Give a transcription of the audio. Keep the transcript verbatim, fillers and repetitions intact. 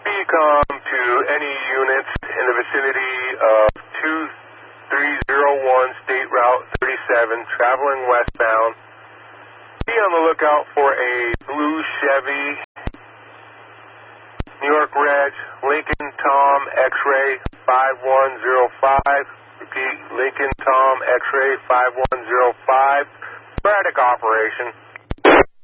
Be come to any units in the vicinity of two three zero one State Route thirty-seven traveling westbound. Be on the lookout for a blue Chevy, New York Reg, Lincoln Tom X-Ray five one zero five. Repeat, Lincoln Tom X-Ray five one zero five. Sporadic operation.